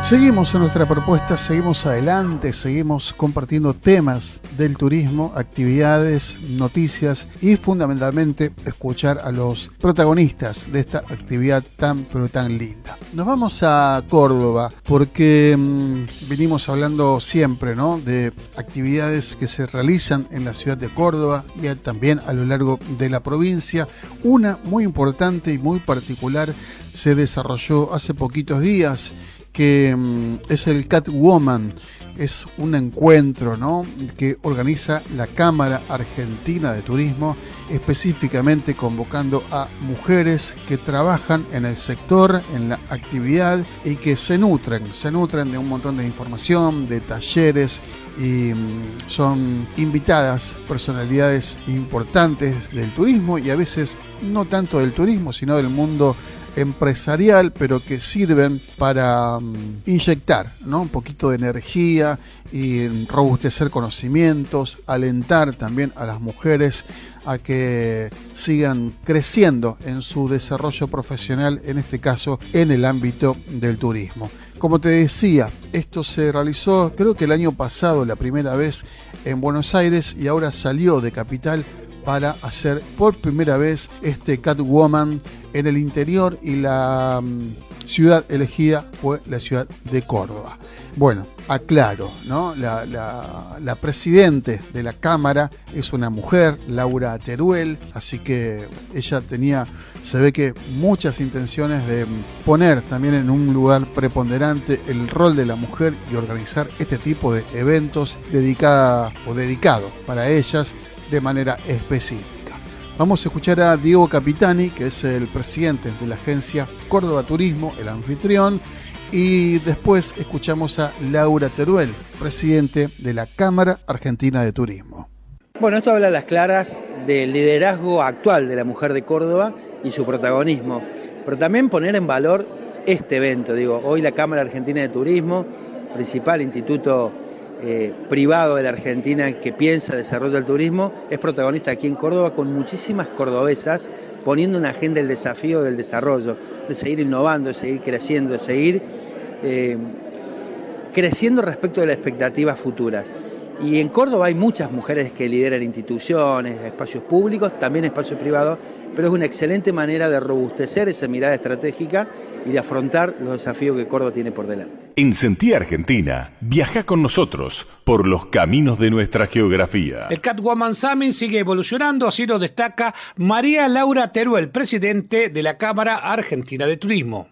Seguimos en nuestra propuesta, seguimos adelante, seguimos compartiendo temas del turismo, actividades, noticias y fundamentalmente escuchar a los protagonistas de esta actividad tan pero tan linda. Nos vamos a Córdoba porque venimos hablando siempre, ¿no?, de actividades que se realizan en la ciudad de Córdoba y también a lo largo de la provincia. Una muy importante y muy particular se desarrolló hace poquitos días, que es el Catwoman. Es un encuentro, ¿no?, que organiza la Cámara Argentina de Turismo, específicamente convocando a mujeres que trabajan en el sector, en la actividad y que se nutren de un montón de información, de talleres, y son invitadas personalidades importantes del turismo y a veces no tanto del turismo, sino del mundo empresarial, pero que sirven para inyectar, ¿no?, un poquito de energía y robustecer conocimientos, alentar también a las mujeres a que sigan creciendo en su desarrollo profesional, en este caso en el ámbito del turismo. Como te decía, esto se realizó creo que el año pasado la primera vez en Buenos Aires y ahora salió de Capital para hacer por primera vez este Catwoman en el interior, y la ciudad elegida fue la ciudad de Córdoba. Bueno, aclaro, ¿no? La presidente de la Cámara es una mujer, Laura Teruel, así que ella tenía, se ve que muchas intenciones de poner también en un lugar preponderante el rol de la mujer y organizar este tipo de eventos dedicado para ellas de manera específica. Vamos a escuchar a Diego Capitani, que es el presidente de la agencia Córdoba Turismo, el anfitrión, y después escuchamos a Laura Teruel, presidente de la Cámara Argentina de Turismo. Bueno, esto habla a las claras del liderazgo actual de la mujer de Córdoba y su protagonismo, pero también poner en valor este evento. Hoy la Cámara Argentina de Turismo, principal instituto privado de la Argentina que piensa desarrollo del turismo, es protagonista aquí en Córdoba con muchísimas cordobesas poniendo en agenda el desafío del desarrollo, de seguir innovando, de seguir creciendo, de seguir creciendo respecto de las expectativas futuras. Y en Córdoba hay muchas mujeres que lideran instituciones, espacios públicos, también espacios privados, pero es una excelente manera de robustecer esa mirada estratégica y de afrontar los desafíos que Córdoba tiene por delante. En Sentí Argentina, viaja con nosotros por los caminos de nuestra geografía. El Catwoman Summit sigue evolucionando, así lo destaca María Laura Teruel, presidente de la Cámara Argentina de Turismo.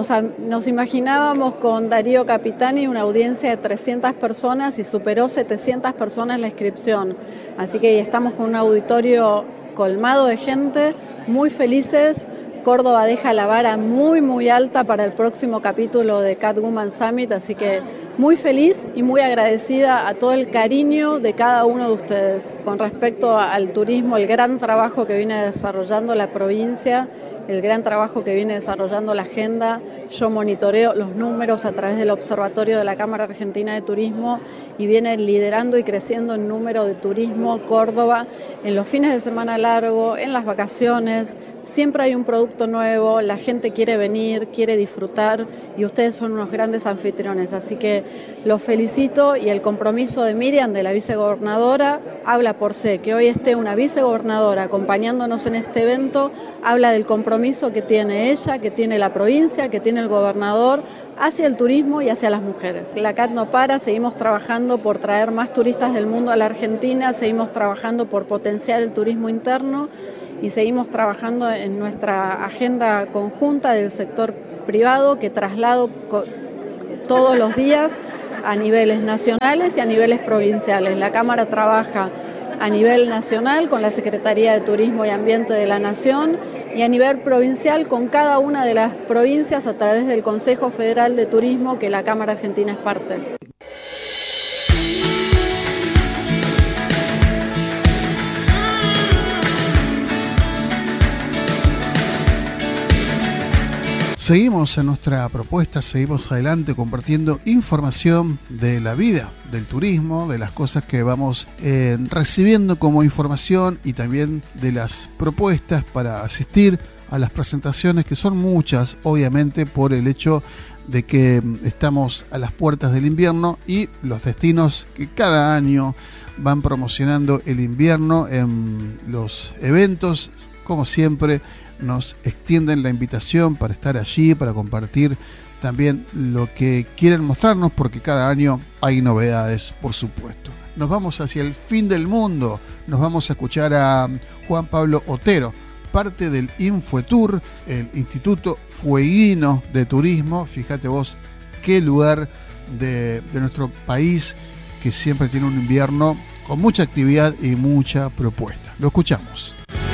Nos imaginábamos con Darío Capitani una audiencia de 300 personas y superó 700 personas la inscripción. Así que estamos con un auditorio colmado de gente, muy felices. Córdoba deja la vara muy muy alta para el próximo capítulo de Catwoman Summit, así que muy feliz y muy agradecida a todo el cariño de cada uno de ustedes. Con respecto al turismo, el gran trabajo que viene desarrollando la provincia, el gran trabajo que viene desarrollando la agenda, yo monitoreo los números a través del Observatorio de la Cámara Argentina de Turismo y viene liderando y creciendo en número de turismo Córdoba en los fines de semana largo, en las vacaciones, siempre hay un producto nuevo, la gente quiere venir, quiere disfrutar y ustedes son unos grandes anfitriones, así que los felicito y el compromiso de Miriam, de la vicegobernadora, habla por sí, que hoy esté una vicegobernadora acompañándonos en este evento, habla del compromiso que tiene ella, que tiene la provincia, que tiene el gobernador hacia el turismo y hacia las mujeres. La CAT no para, seguimos trabajando por traer más turistas del mundo a la Argentina, seguimos trabajando por potenciar el turismo interno y seguimos trabajando en nuestra agenda conjunta del sector privado que traslado todos los días a niveles nacionales y a niveles provinciales. La Cámara trabaja a nivel nacional con la Secretaría de Turismo y Ambiente de la Nación y a nivel provincial con cada una de las provincias a través del Consejo Federal de Turismo que la Cámara Argentina es parte. Seguimos en nuestra propuesta, seguimos adelante compartiendo información de la vida, del turismo, de las cosas que vamos recibiendo como información y también de las propuestas para asistir a las presentaciones, que son muchas, obviamente, por el hecho de que estamos a las puertas del invierno y los destinos que cada año van promocionando el invierno en los eventos, como siempre, nos extienden la invitación para estar allí, para compartir también lo que quieren mostrarnos, porque cada año hay novedades, por supuesto. Nos vamos hacia el fin del mundo, nos vamos a escuchar a Juan Pablo Otero, parte del Infuetour, el Instituto Fueguino de Turismo. Fíjate vos qué lugar de nuestro país que siempre tiene un invierno con mucha actividad y mucha propuesta. Lo escuchamos.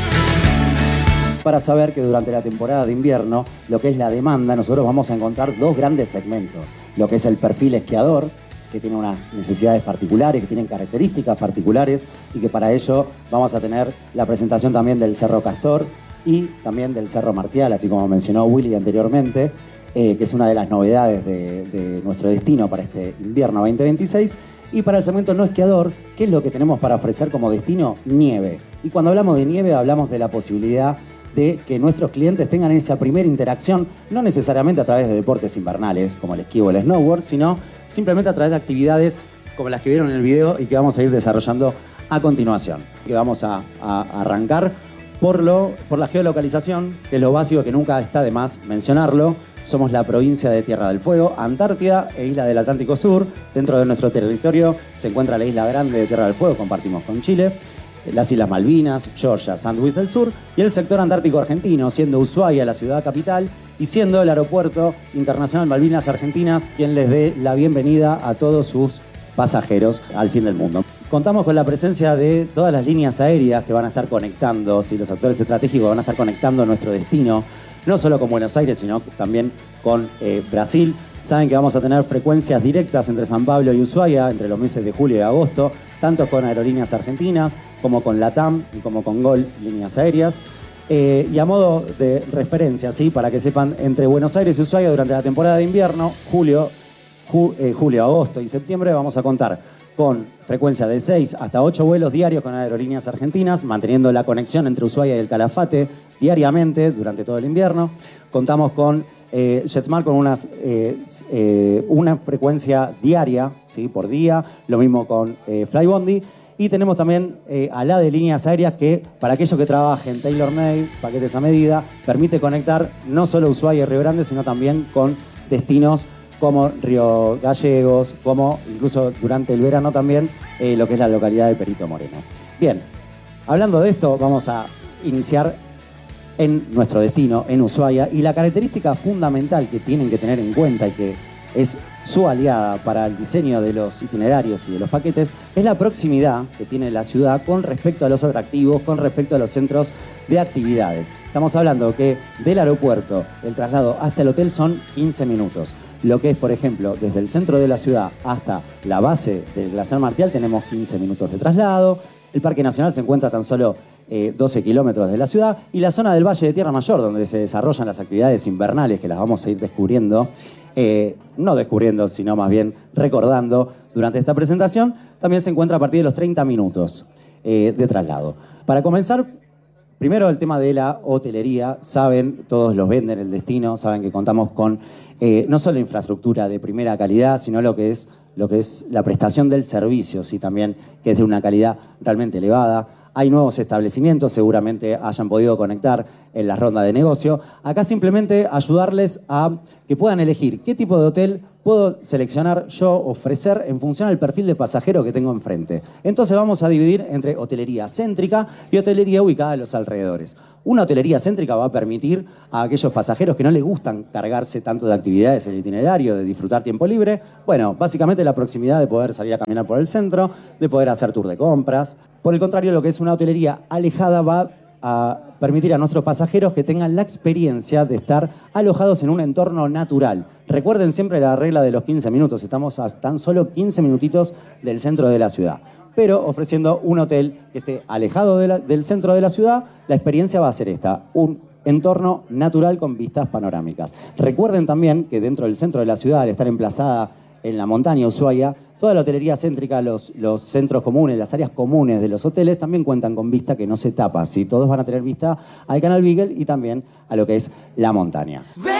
Para saber que durante la temporada de invierno, lo que es la demanda, nosotros vamos a encontrar dos grandes segmentos. Lo que es el perfil esquiador, que tiene unas necesidades particulares, que tienen características particulares, y que para ello vamos a tener la presentación también del Cerro Castor y también del Cerro Martial, así como mencionó Willy anteriormente, que es una de las novedades de nuestro destino para este invierno 2026. Y para el segmento no esquiador, ¿qué es lo que tenemos para ofrecer como destino? Nieve. Y cuando hablamos de nieve, hablamos de la posibilidad de que nuestros clientes tengan esa primera interacción, no necesariamente a través de deportes invernales como el esquí o el snowboard, sino simplemente a través de actividades como las que vieron en el video y que vamos a ir desarrollando a continuación. Que vamos a arrancar por la geolocalización, que es lo básico que nunca está de más mencionarlo. Somos la provincia de Tierra del Fuego, Antártida e Isla del Atlántico Sur. Dentro de nuestro territorio se encuentra la Isla Grande de Tierra del Fuego, compartimos con Chile, las Islas Malvinas, Georgia, Sandwich del Sur y el sector antártico argentino, siendo Ushuaia la ciudad capital y siendo el Aeropuerto Internacional Malvinas Argentinas quien les dé la bienvenida a todos sus pasajeros al fin del mundo. Contamos con la presencia de todas las líneas aéreas que van a estar conectando, los actores estratégicos van a estar conectando nuestro destino, no solo con Buenos Aires, sino también con Brasil. Saben que vamos a tener frecuencias directas entre San Pablo y Ushuaia entre los meses de julio y agosto, tanto con aerolíneas argentinas como con LATAM y como con GOL, líneas aéreas. Y a modo de referencia, ¿sí? Para que sepan, entre Buenos Aires y Ushuaia durante la temporada de invierno, julio, agosto y septiembre, vamos a contar con frecuencia de 6 hasta 8 vuelos diarios con aerolíneas argentinas, manteniendo la conexión entre Ushuaia y el Calafate diariamente durante todo el invierno. Contamos con JetSmart con una frecuencia diaria, ¿sí? Por día, lo mismo con Flybondi. Y tenemos también a la de líneas aéreas que, para aquellos que trabajen tailor-made, paquetes a medida, permite conectar no solo Ushuaia y Río Grande, sino también con destinos como Río Gallegos, como incluso durante el verano también lo que es la localidad de Perito Moreno. Bien, hablando de esto, vamos a iniciar en nuestro destino, en Ushuaia, y la característica fundamental que tienen que tener en cuenta y que es su aliada para el diseño de los itinerarios y de los paquetes, es la proximidad que tiene la ciudad con respecto a los atractivos, con respecto a los centros de actividades. Estamos hablando que del aeropuerto, el traslado hasta el hotel son 15 minutos. Lo que es, por ejemplo, desde el centro de la ciudad hasta la base del Glaciar Martial tenemos 15 minutos de traslado. El Parque Nacional se encuentra a tan solo 12 kilómetros de la ciudad, y la zona del Valle de Tierra Mayor, donde se desarrollan las actividades invernales que las vamos a ir descubriendo, no descubriendo, sino más bien recordando durante esta presentación, también se encuentra a partir de los 30 minutos de traslado. Para comenzar, primero el tema de la hotelería. Saben, todos los venden el destino, saben que contamos con no solo infraestructura de primera calidad, sino lo que es la prestación del servicio, sí, también, que es de una calidad realmente elevada. Hay nuevos establecimientos, seguramente hayan podido conectar en la ronda de negocio. Acá simplemente ayudarles a que puedan elegir qué tipo de hotel puedo seleccionar yo, ofrecer en función al perfil de pasajero que tengo enfrente. Entonces vamos a dividir entre hotelería céntrica y hotelería ubicada en los alrededores. Una hotelería céntrica va a permitir a aquellos pasajeros que no les gustan cargarse tanto de actividades en el itinerario, de disfrutar tiempo libre, bueno, básicamente la proximidad de poder salir a caminar por el centro, de poder hacer tour de compras. Por el contrario, lo que es una hotelería alejada va a permitir a nuestros pasajeros que tengan la experiencia de estar alojados en un entorno natural. Recuerden siempre la regla de los 15 minutos, estamos a tan solo 15 minutitos del centro de la ciudad. Pero ofreciendo un hotel que esté alejado del centro de la ciudad, la experiencia va a ser esta, un entorno natural con vistas panorámicas. Recuerden también que dentro del centro de la ciudad, al estar emplazada en la montaña Ushuaia, toda la hotelería céntrica, los centros comunes, las áreas comunes de los hoteles también cuentan con vista que no se tapa, ¿sí? Todos van a tener vista al canal Beagle y también a lo que es la montaña.